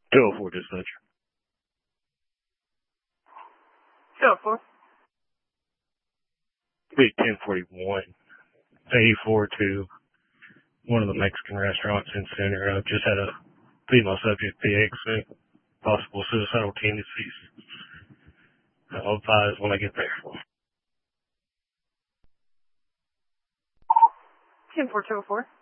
204 dispatch. 204. Be 1041. 84 to one of the Mexican restaurants in Center. I've just had a female subject PX, possible suicidal tendencies. I'll advise when I get there. 10204.